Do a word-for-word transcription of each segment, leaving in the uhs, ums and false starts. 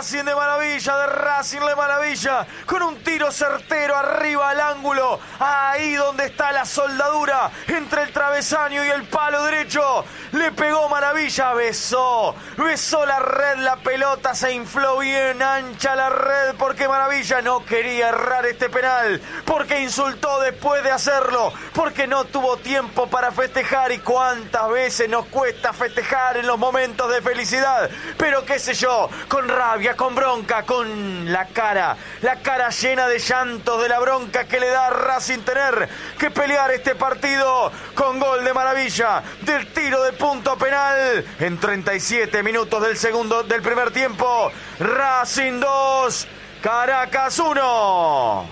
Racing de maravilla, de Racing de maravilla, con un tiro certero arriba al ángulo, ahí donde está la soldadura, entre el travesaño y el palo derecho, le pegó maravilla, besó, besó la red, la pelota se infló bien ancha la red, porque maravilla no quería errar este penal, porque insultó después de hacerlo, porque no tuvo tiempo para festejar, y cuántas veces nos cuesta festejar en los momentos de felicidad, pero qué sé yo, con rabia, con bronca, con la cara, la cara llena de llantos de la bronca que le da a Racing tener que pelear este partido con gol de maravilla del tiro de punto penal en treinta y siete minutos del segundo del primer tiempo. Racing dos, Caracas uno.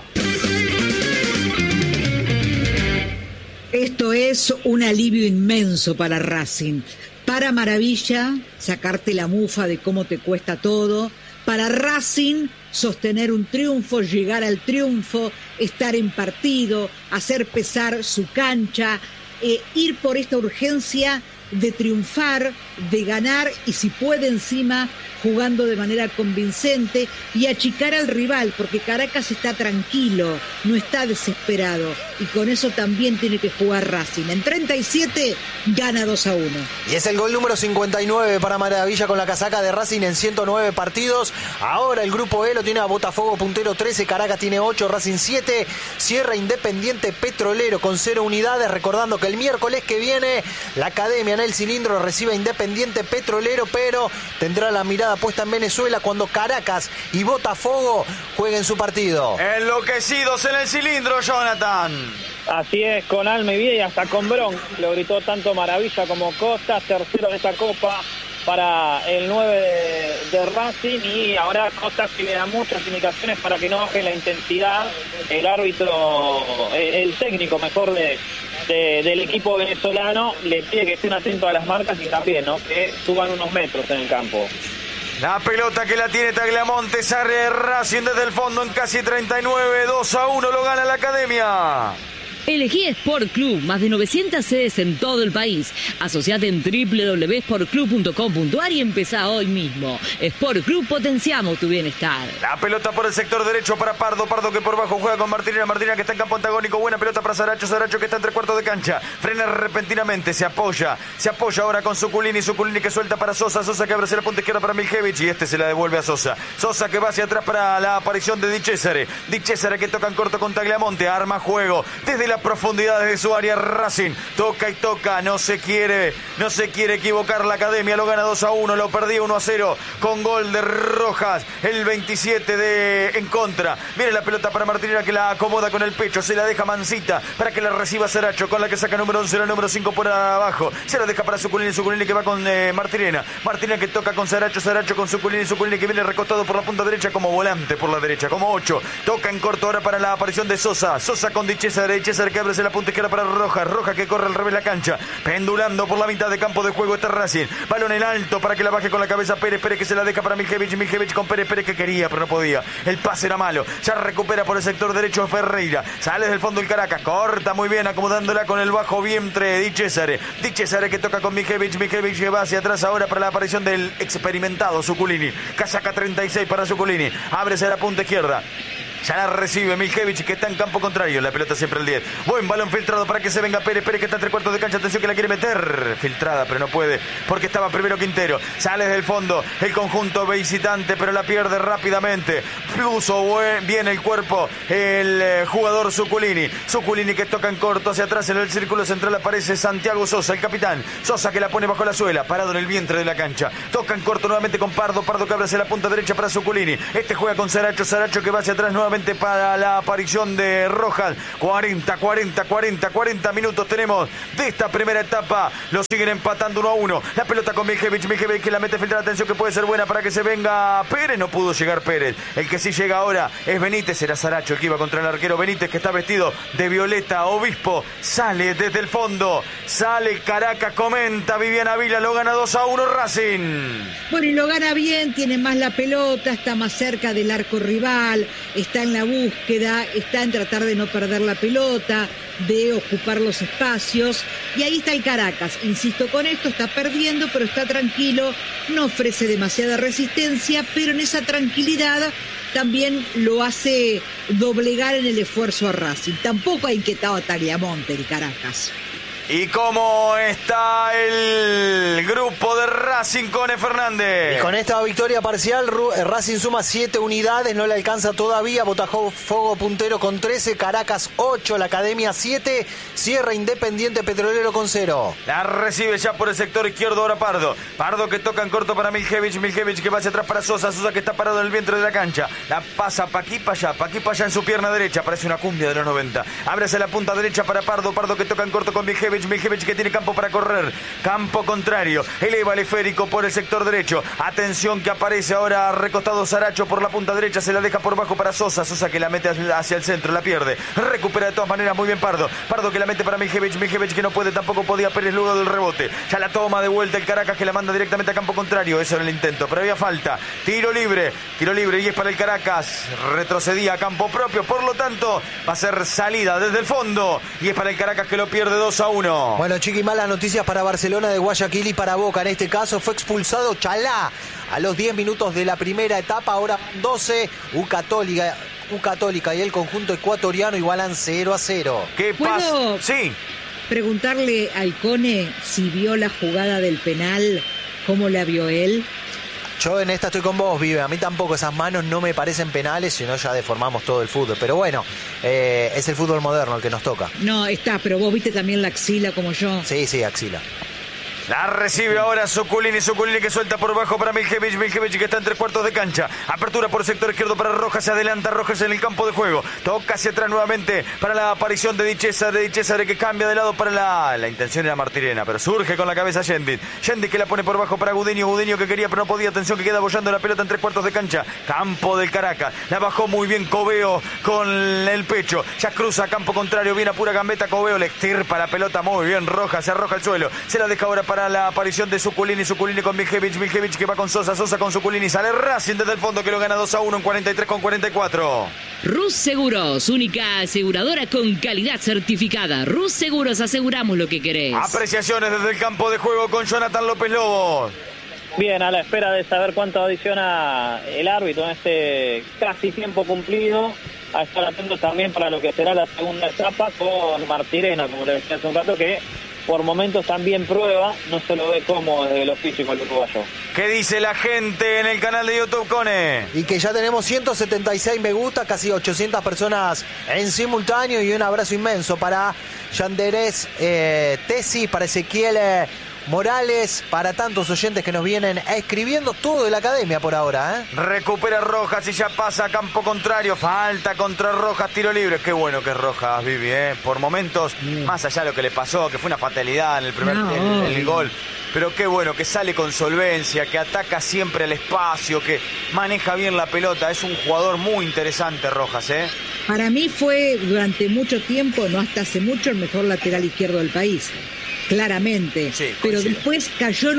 Esto es un alivio inmenso para Racing. Para maravilla, sacarte la mufa de cómo te cuesta todo. Para Racing, sostener un triunfo, llegar al triunfo, estar en partido, hacer pesar su cancha, eh, ir por esta urgencia de triunfar, de ganar y si puede encima jugando de manera convincente y achicar al rival, porque Caracas está tranquilo, no está desesperado y con eso también tiene que jugar Racing. En treinta y siete gana dos a uno. Y es el gol número cincuenta y nueve para maravilla con la casaca de Racing en ciento nueve partidos. Ahora el grupo E lo tiene a Botafogo puntero trece, Caracas tiene ocho, Racing siete, cierra Independiente Petrolero con cero unidades, recordando que el miércoles que viene la Academia en el cilindro recibe a Independiente Petrolero, pero tendrá la mirada puesta en Venezuela cuando Caracas y Botafogo jueguen su partido. Enloquecidos en el cilindro, Jonathan. Así es, con alma y vida y hasta con bronca, lo gritó tanto Maravilla como Costa, tercero de esta copa para el nueve de, de Racing, y ahora Costa que le da muchas indicaciones para que no baje la intensidad. El árbitro, el, el técnico mejor de, de, del equipo venezolano, le pide que estén atentos a las marcas y también, ¿no?, que suban unos metros en el campo. La pelota que la tiene Tagliamonte, sale Racing desde el fondo en casi treinta y nueve, dos a uno lo gana la Academia. Elegí Sport Club, más de novecientas sedes en todo el país. Asociate en doble u doble u doble u punto sport club punto com punto a r y empezá hoy mismo. Sport Club, potenciamos tu bienestar. La pelota por el sector derecho para Pardo, Pardo que por bajo juega con Martínez, Martínez que está en campo antagónico, buena pelota para Saracho, Saracho que está entre cuartos de cancha, frena repentinamente, se apoya, se apoya ahora con Suculini, Suculini que suelta para Sosa, Sosa que abre hacia la punta izquierda para Miljevich y este se la devuelve a Sosa, Sosa que va hacia atrás para la aparición de Di Cesare, Di Cesare que toca en corto con Tagliamonte, arma juego, desde la profundidad de su área Racing, toca y toca, no se quiere, no se quiere equivocar la Academia, lo gana dos a uno, lo perdió uno a cero con gol de Rojas, el veintisiete de en contra, viene la pelota para Martínez que la acomoda con el pecho, se la deja mansita para que la reciba Saracho, con la que saca número once, la número cinco por abajo, se la deja para Suculini, Suculini que va con eh, Martínez, Martínez que toca con Saracho, Saracho con Suculini, Suculini que viene recostado por la punta derecha como volante por la derecha, como ocho, toca en corto ahora para la aparición de Sosa, Sosa con Di Cesare, Di Cesare que abre la punta izquierda para Rojas, Rojas que corre al revés la cancha, pendulando por la mitad de campo de juego está Racing, balón en alto para que la baje con la cabeza Pérez, Pérez que se la deja para Miljevich, Miljevich con Pérez, Pérez que quería pero no podía, el pase era malo, ya recupera por el sector derecho Ferreira, sale del fondo el Caracas, corta muy bien acomodándola con el bajo vientre Di Cesare, Di Cesare que toca con Miljevich, Miljevich que va hacia atrás ahora para la aparición del experimentado Suculini, casaca treinta y seis para Suculini, ábrese a la punta izquierda. Ya la recibe Miljevich que está en campo contrario. La pelota siempre el diez. Buen balón filtrado para que se venga Pérez. Pérez que está entre cuartos de cancha. Atención que la quiere meter. Filtrada pero no puede porque estaba primero Quintero. Sale desde el fondo el conjunto visitante pero la pierde rápidamente. Puso buen, bien el cuerpo el eh, jugador Suculini. Suculini que toca en corto hacia atrás. En el círculo central aparece Santiago Sosa, el capitán. Sosa que la pone bajo la suela. Parado en el vientre de la cancha. Toca en corto nuevamente con Pardo. Pardo que abre hacia la punta derecha para Suculini. Este juega con Saracho. Saracho que va hacia atrás nuevamente para la aparición de Rojas. cuarenta, cuarenta, cuarenta, cuarenta minutos tenemos de esta primera etapa. Lo siguen empatando uno a uno. La pelota con Miljevich, Miljevich que la mete filtrada. Atención que puede ser buena para que se venga Pérez. No pudo llegar Pérez. El que sí llega ahora es Benítez. Será Saracho el que iba contra el arquero Benítez que está vestido de violeta obispo. Sale desde el fondo. Sale Caracas, comenta Viviana Vila. Lo gana dos a uno Racing. Bueno, y lo gana bien, tiene más la pelota, está más cerca del arco rival, está está en la búsqueda, está en tratar de no perder la pelota, de ocupar los espacios. Y ahí está el Caracas, insisto con esto, está perdiendo, pero está tranquilo, no ofrece demasiada resistencia, pero en esa tranquilidad también lo hace doblegar en el esfuerzo a Racing. Tampoco ha inquietado a Tagliamonte el Caracas. ¿Y cómo está el grupo de Racing, Cone Fernández? Y con esta victoria parcial, Racing suma siete unidades, no le alcanza todavía. Botafogo puntero con trece, Caracas ocho, la Academia siete, cierra Independiente Petrolero con cero. La recibe ya por el sector izquierdo ahora Pardo. Pardo que toca en corto para Miljevich, Miljevich que va hacia atrás para Sosa, Sosa que está parado en el vientre de la cancha. La pasa pa' aquí, pa' allá, pa' aquí, pa' allá en su pierna derecha. Parece una cumbia de los noventa. Abre hacia la punta derecha para Pardo, Pardo que toca en corto con Miljevich. Miljevich que tiene campo para correr, campo contrario, eleva el esférico por el sector derecho, atención que aparece ahora recostado Saracho por la punta derecha, se la deja por bajo para Sosa, Sosa que la mete hacia el centro, la pierde, recupera de todas maneras muy bien Pardo, Pardo que la mete para Miljevich, Miljevich que no puede, tampoco podía Pérez luego del rebote, ya la toma de vuelta el Caracas que la manda directamente a campo contrario, eso era el intento, pero había falta, tiro libre, tiro libre y es para el Caracas, retrocedía a campo propio, por lo tanto va a ser salida desde el fondo y es para el Caracas que lo pierde dos a uno. Bueno, Chiqui, malas noticias para Barcelona de Guayaquil y para Boca. En este caso fue expulsado Chalá a los diez minutos de la primera etapa. Ahora doce, U Católica, U Católica y el conjunto ecuatoriano igualan cero a cero. ¿Qué pasa? Sí. Preguntarle al Cone si vio la jugada del penal, ¿cómo la vio él? Yo en esta estoy con vos, Vive. A mí tampoco esas manos no me parecen penales, sino ya deformamos todo el fútbol. Pero bueno, eh, es el fútbol moderno el que nos toca. No, está, pero vos viste también la axila como yo. Sí, sí, axila. La recibe ahora Zuculini, Zuculini que suelta por bajo para Miljevich, Miljevich que está en tres cuartos de cancha. Apertura por el sector izquierdo para Rojas, se adelanta Rojas en el campo de juego. Toca hacia atrás nuevamente para la aparición de Di Cesare, de Di Cesare que cambia de lado para la... La intención era Martirena, pero surge con la cabeza Yendit. Yendit que la pone por bajo para Gudiño, Gudiño que quería pero no podía. Atención que queda bollando la pelota en tres cuartos de cancha. Campo del Caracas. La bajó muy bien Coveo con el pecho. Ya cruza a campo contrario, viene a pura gambeta Coveo, le extirpa la pelota muy bien. Rojas se arroja al suelo. Se la deja ahora para la aparición de Zuculini, Zuculini con Miljevich, Miljevich que va con Sosa, Sosa con Zuculini, sale Racing desde el fondo que lo gana dos a uno en cuarenta y tres con cuarenta y cuatro. Rus Seguros, única aseguradora con calidad certificada. Rus Seguros, aseguramos lo que querés. Apreciaciones desde el campo de juego con Jonathan López Lobos. Bien, a la espera de saber cuánto adiciona el árbitro en este casi tiempo cumplido, a estar atentos también para lo que será la segunda etapa con Martirena, como le decía hace un rato, que por momentos también prueba, no se lo ve cómodo desde lo físico el uruguayo. ¿Qué dice la gente en el canal de YouTube, Cone? Y que ya tenemos ciento setenta y seis me gusta, casi ochocientas personas en simultáneo y un abrazo inmenso para Yanderés eh, Tesi, para Ezequiel eh, Morales, para tantos oyentes que nos vienen escribiendo, todo de la academia por ahora, ¿eh? Recupera Rojas y ya pasa a campo contrario. Falta contra Rojas, tiro libre. Qué bueno que es Rojas, Vivi, ¿eh? Por momentos, mm. más allá de lo que le pasó, que fue una fatalidad en el primer no. el, el gol. Pero qué bueno, que sale con solvencia, que ataca siempre el espacio, que maneja bien la pelota. Es un jugador muy interesante, Rojas, ¿eh? Para mí fue durante mucho tiempo, no hasta hace mucho, el mejor lateral izquierdo del país. Claramente, sí, pero coincido. Después cayó en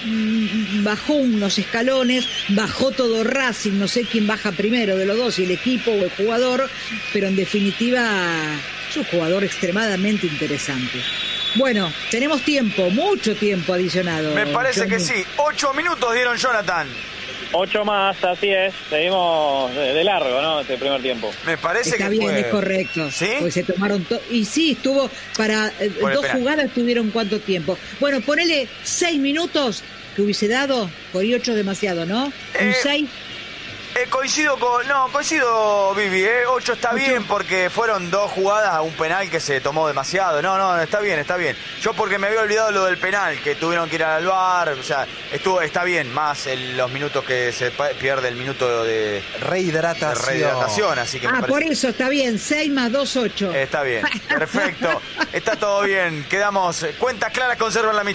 un... bajó unos escalones, bajó todo Racing, no sé quién baja primero de los dos, si el equipo o el jugador, pero en definitiva es un jugador extremadamente interesante. Bueno, tenemos tiempo, mucho tiempo adicionado. Me parece Johnny. que sí, ocho minutos dieron Jonathan. Ocho más, así es. Seguimos de, de largo, ¿no? Este primer tiempo. Me parece Está que bien, fue... es correcto. ¿Sí? Pues se tomaron todo. Y sí, estuvo para eh, Bueno, dos espera. jugadas, tuvieron cuánto tiempo. Bueno, ponele seis minutos que hubiese dado, por ahí ocho demasiado, ¿no? Un Eh, seis. Eh, coincido con... No, coincido, Vivi, ¿eh? ocho está Ocho. bien porque fueron dos jugadas a un penal que se tomó demasiado. No, no, está bien, está bien. Yo porque me había olvidado lo del penal, que tuvieron que ir al V A R, o sea, estuvo, está bien, más el, los minutos que se pa- pierde el minuto de, de Rehidratación. rehidratación, así que me Ah, parece... por eso está bien, seis más dos, ocho. Eh, Está bien, perfecto. Está todo bien. Quedamos... Cuentas claras conservan la amistad.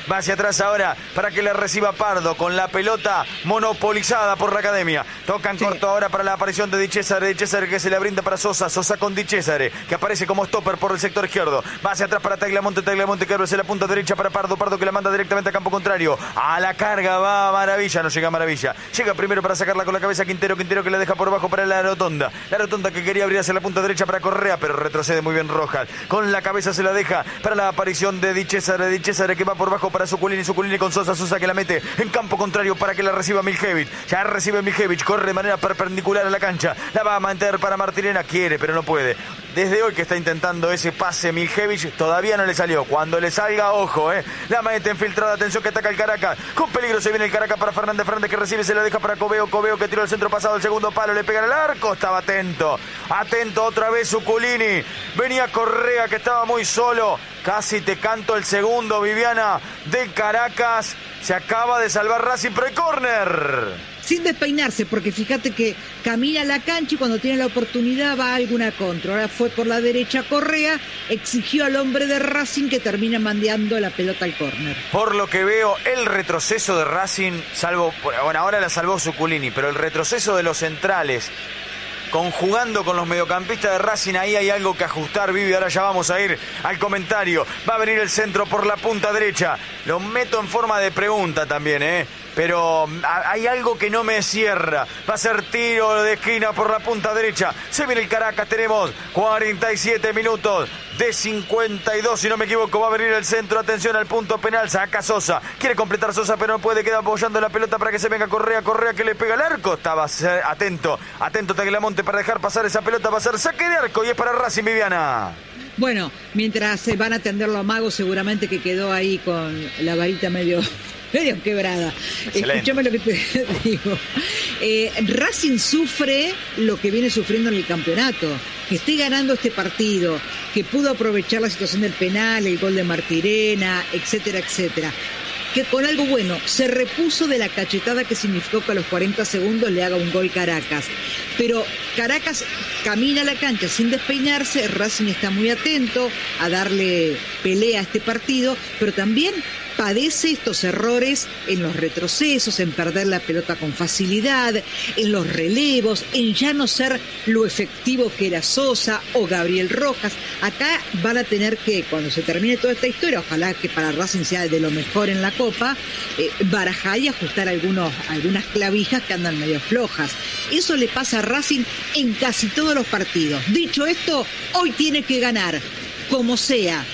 Va hacia atrás ahora para que le reciba Pardo con la pelota monopolizada por la academia. Tocan sí. corto ahora para la aparición de Di Cesare. Di Cesare que se le brinda para Sosa. Sosa con Di Cesare que aparece como stopper por el sector izquierdo. Va hacia atrás para Tagliamonte. Tagliamonte que abre la punta derecha para Pardo. Pardo que la manda directamente a campo contrario. A la carga va Maravilla. No llega Maravilla. Llega primero para sacarla con la cabeza Quintero. Quintero que la deja por abajo para la rotonda. La rotonda que quería abrir hacia la punta derecha para Correa, pero retrocede muy bien Rojas. Con la cabeza se la deja para la aparición de Di Cesare. Di Cesare que va por abajo para Zuculini. Zuculini con Sosa. Sosa que la mete en campo contrario para que la reciba Miljevic. Ya recibe Miljevic. Corre de manera perpendicular a la cancha. La va a meter para Martirena. Quiere, pero no puede. Desde hoy que está intentando ese pase Miljevic, todavía no le salió. Cuando le salga, ojo, eh. La mete infiltrada. Atención que ataca el Caracas. Con peligro se viene el Caracas para Fernández. Fernández que recibe, se la deja para Coveo. Coveo que tiró el centro pasado. El segundo palo. Le pega en el arco. Estaba atento. Atento otra vez Zuculini. Venía Correa que estaba muy solo. Casi te canto el segundo, Viviana, del Caracas. Se acaba de salvar Racing, pero hay córner. Sin despeinarse, porque fíjate que camina a la cancha y cuando tiene la oportunidad va a alguna contra. Ahora fue por la derecha Correa, exigió al hombre de Racing que termina mandeando la pelota al córner. Por lo que veo, el retroceso de Racing, salvo, bueno, ahora la salvó Zuculini, pero el retroceso de los centrales, conjugando con los mediocampistas de Racing, ahí hay algo que ajustar, Vivi. Ahora ya vamos a ir al comentario. Va a venir el centro por la punta derecha. Lo meto en forma de pregunta también, ¿eh? Pero hay algo que no me cierra. Va a ser tiro de esquina por la punta derecha. Se viene el Caracas. Tenemos cuarenta y siete minutos de cincuenta y dos, si no me equivoco. Va a venir el centro. Atención al punto penal. Saca Sosa. Quiere completar Sosa, pero no puede. Queda apoyando la pelota para que se venga Correa. Correa que le pega al arco. Estaba atento. Atento Tagliamonte para dejar pasar esa pelota. Va a ser saque de arco y es para Racing, Viviana. Bueno, mientras se van a atenderlo a Mago, seguramente que quedó ahí con la varita medio... medio quebrada. Excelente. Escúchame lo que te digo. Eh, Racing sufre lo que viene sufriendo en el campeonato. Que esté ganando este partido, que pudo aprovechar la situación del penal, el gol de Martirena, etcétera, etcétera. Que con algo bueno, se repuso de la cachetada que significó que a los cuarenta segundos le haga un gol Caracas. Pero Caracas camina a la cancha sin despeinarse, Racing está muy atento a darle pelea a este partido, pero también padece estos errores en los retrocesos, en perder la pelota con facilidad, en los relevos, en ya no ser lo efectivo que era Sosa o Gabriel Rojas. Acá van a tener que, cuando se termine toda esta historia, ojalá que para Racing sea de lo mejor en la Copa, eh, barajar y ajustar algunos, algunas clavijas que andan medio flojas. Eso le pasa a Racing en casi todos los partidos. Dicho esto, hoy tiene que ganar, como sea.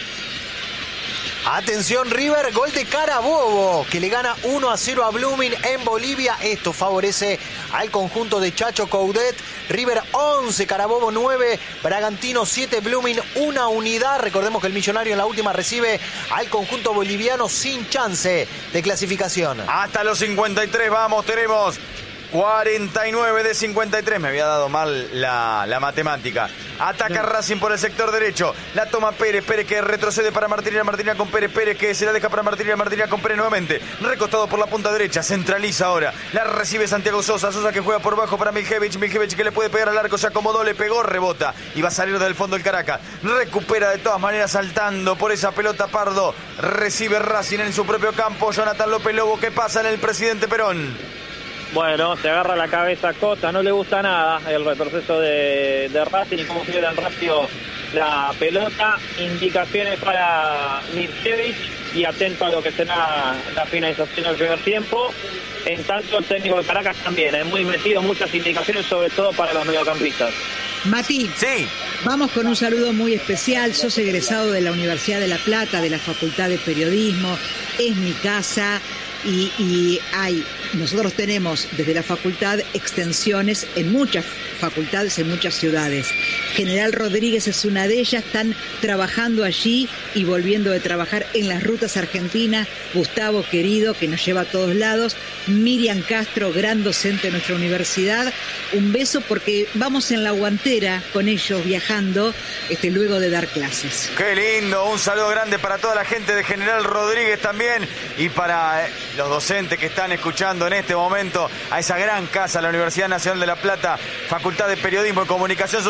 Atención River, gol de Carabobo, que le gana uno a cero a Blooming en Bolivia. Esto favorece al conjunto de Chacho Coudet. River once, Carabobo nueve, Bragantino siete, Blooming una unidad. Recordemos que el Millonario en la última recibe al conjunto boliviano sin chance de clasificación. Hasta los cincuenta y tres vamos, tenemos cuarenta y nueve de cincuenta y tres. Me había dado mal la, la matemática. Ataca Racing por el sector derecho. La toma Pérez. Pérez que retrocede para Martina. Martina con Pérez. Pérez que se la deja para Martina. Martina con Pérez nuevamente. Recostado por la punta derecha. Centraliza ahora. La recibe Santiago Sosa. Sosa que juega por bajo para Miljevic. Miljevic que le puede pegar al arco. Se acomodó, le pegó, rebota. Y va a salir del fondo el Caracas. Recupera de todas maneras saltando por esa pelota Pardo. Recibe Racing en su propio campo. Jonathan López Lobo que pasa en el Presidente Perón. Bueno, se agarra la cabeza Costa, no le gusta nada el retroceso de, de Racing y cómo pierden rápido la pelota. Indicaciones para Miljevic y atento a lo que será la finalización del primer tiempo. En tanto, el técnico de Caracas también, es muy metido, muchas indicaciones, sobre todo para los mediocampistas. Mati, sí. Vamos con un saludo muy especial. Sos egresado de la Universidad de La Plata, de la Facultad de Periodismo. Es mi casa. Y, y hay, nosotros tenemos desde la facultad extensiones en muchas facultades, en muchas ciudades. General Rodríguez es una de ellas, están trabajando allí y volviendo de trabajar en las rutas argentinas. Gustavo querido, que nos lleva a todos lados. Miriam Castro, gran docente de nuestra universidad. Un beso porque vamos en la guantera con ellos viajando este, luego de dar clases. Qué lindo, un saludo grande para toda la gente de General Rodríguez también y para eh, los docentes que están escuchando en este momento a esa gran casa, la Universidad Nacional de La Plata, Facultad de Periodismo y Comunicación Social, y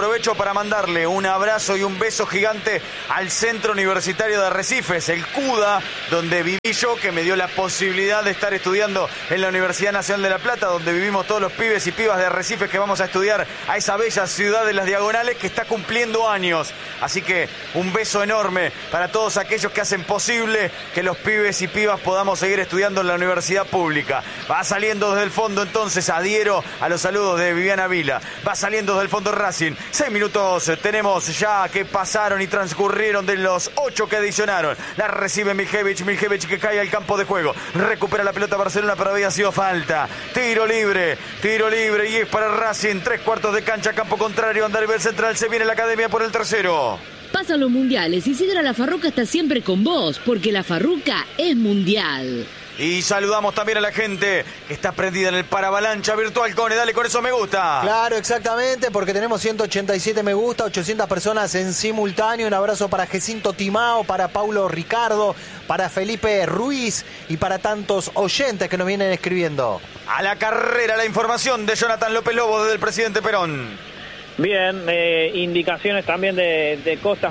aprovecho para mandarle un abrazo y un beso gigante al Centro Universitario de Arrecifes, el CUDA, donde viví yo, que me dio la posibilidad de estar estudiando en la Universidad Nacional de La Plata, donde vivimos todos los pibes y pibas de Arrecifes que vamos a estudiar a esa bella ciudad de las Diagonales que está cumpliendo años. Así que un beso enorme para todos aquellos que hacen posible que los pibes y pibas podamos seguir estudiando en la universidad pública. Va saliendo desde el fondo, entonces adhiero a los saludos de Viviana Vila. Va saliendo desde el fondo Racing. Seis minutos tenemos ya que pasaron y transcurrieron de los ocho que adicionaron. La recibe Miljevich, Miljevich que cae al campo de juego. Recupera la pelota Barcelona, pero había sido falta. Tiro libre, tiro libre y es para Racing. Tres cuartos de cancha, campo contrario, Andarivel Central. Se viene la academia por el tercero. Pasan los mundiales y Sidra La Farruca está siempre con vos, porque La Farruca es mundial. Y saludamos también a la gente que está prendida en el Paravalancha Virtual. Cone, dale con eso me gusta. Claro, exactamente, porque tenemos ciento ochenta y siete me gusta, ochocientas personas en simultáneo. Un abrazo para Jacinto Timao, para Paulo Ricardo, para Felipe Ruiz y para tantos oyentes que nos vienen escribiendo. A la carrera, la información de Jonathan López Lobo desde el presidente Perón. Bien, eh, indicaciones también de, de cosas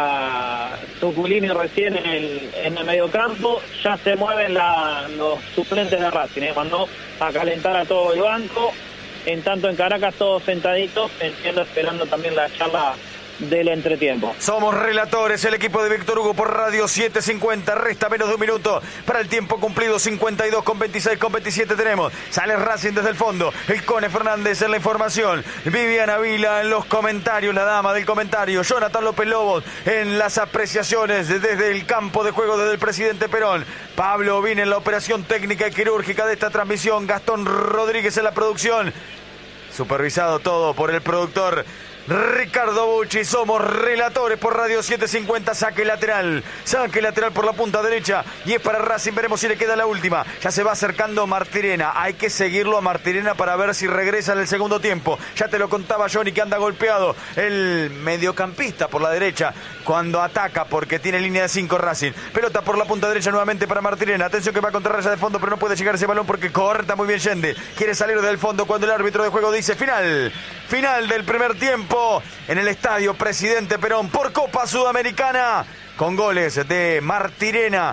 para Tuculini recién en el, en el mediocampo. Ya se mueven la, los suplentes de Racing, eh, mandó a calentar a todo el banco. En tanto en Caracas todos sentaditos, entiendo, esperando también la charla del entretiempo. Somos relatores, el equipo de Víctor Hugo por Radio setecientos cincuenta. Resta menos de un minuto para el tiempo cumplido. cincuenta y dos con veintiséis con veintisiete tenemos. Sale Racing desde el fondo. El Cone Fernández en la información. Viviana Vila en los comentarios, la dama del comentario. Jonathan López Lobos en las apreciaciones desde el campo de juego, desde el presidente Perón. Pablo Vine en la operación técnica y quirúrgica de esta transmisión. Gastón Rodríguez en la producción. Supervisado todo por el productor Ricardo Bucci. Somos relatores por Radio setecientos cincuenta. Saque lateral, saque lateral por la punta derecha y es para Racing. Veremos si le queda la última. Ya se va acercando Martirena. Hay que seguirlo a Martirena para ver si regresa en el segundo tiempo. Ya te lo contaba Johnny, que anda golpeado el mediocampista por la derecha cuando ataca, porque tiene línea de cinco Racing. Pelota por la punta derecha nuevamente para Martirena. Atención que va contra raya de fondo, pero no puede llegar ese balón porque corta muy bien Yende. Quiere salir del fondo cuando el árbitro de juego dice final. Final del primer tiempo en el estadio Presidente Perón por Copa Sudamericana, con goles de Martirena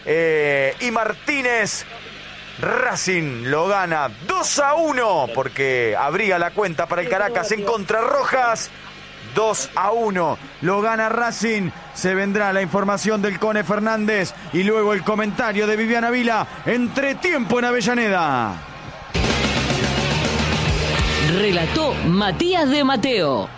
eh, y Martínez. Racing lo gana dos a uno porque abría la cuenta para el Caracas en contrarrojas. dos a uno lo gana Racing. Se vendrá la información del Cone Fernández y luego el comentario de Viviana Vila. Entretiempo en Avellaneda. Relató Matías de Mateo.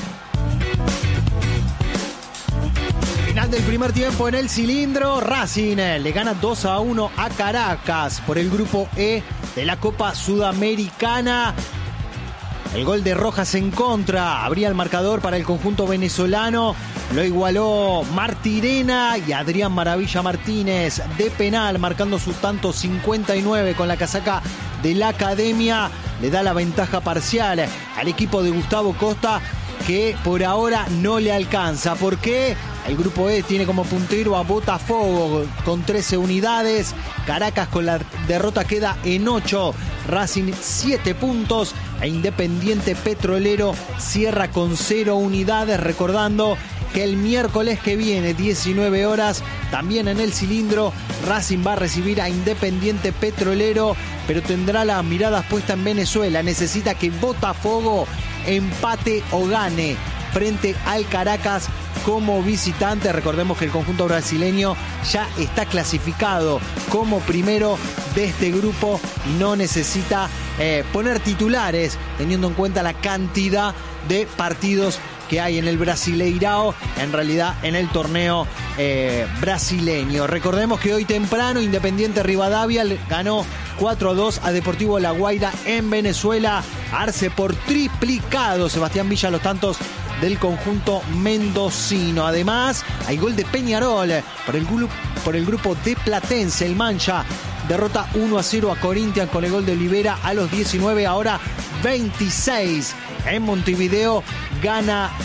Final del primer tiempo en el cilindro. Racing le gana dos a uno a Caracas por el grupo E de la Copa Sudamericana. El gol de Rojas en contra abría el marcador para el conjunto venezolano. Lo igualó Martirena y Adrián Maravilla Martínez de penal, marcando su tanto cincuenta y nueve con la casaca de la academia. Le da la ventaja parcial al equipo de Gustavo Costa, que por ahora no le alcanza. ¿Por qué? El grupo E tiene como puntero a Botafogo con trece unidades. Caracas con la derrota queda en ocho. Racing siete puntos. E Independiente Petrolero cierra con cero unidades. Recordando que el miércoles que viene, diecinueve horas, también en el cilindro, Racing va a recibir a Independiente Petrolero, pero tendrá las miradas puestas en Venezuela. Necesita que Botafogo empate o gane frente al Caracas como visitante. Recordemos que el conjunto brasileño ya está clasificado como primero de este grupo y no necesita eh, poner titulares, teniendo en cuenta la cantidad de partidos que hay en el Brasileirao, en realidad en el torneo eh, brasileño. Recordemos que hoy temprano Independiente Rivadavia ganó cuatro a dos a Deportivo La Guaira en Venezuela. Arce por triplicado Sebastián Villa los tantos del conjunto mendocino. Además, hay gol de Peñarol por el, por el grupo de Platense. El Mancha derrota uno a cero a Corinthians con el gol de Olivera a los diecinueve, ahora veintiséis. En Montevideo gana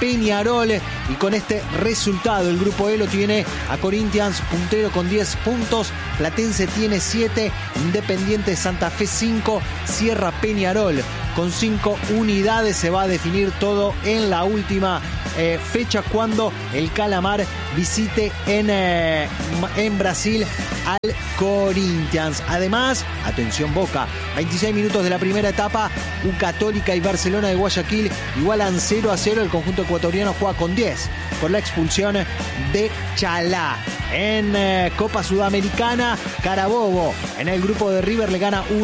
Peñarol. Y con este resultado el grupo E lo tiene a Corinthians puntero con diez puntos, Platense tiene siete, Independiente Santa Fe cinco, cierra Peñarol con cinco unidades. Se va a definir todo en la última eh, fecha cuando el Calamar visite en, eh, en Brasil al Corinthians. Además, atención Boca, veintiséis minutos de la primera etapa, U Católica y Barcelona de Guayaquil igualan cero a cero. El conjunto ecuatoriano juega con diez por la expulsión de Chalá. En eh, Copa Sudamericana, Carabobo en el grupo de River le gana uno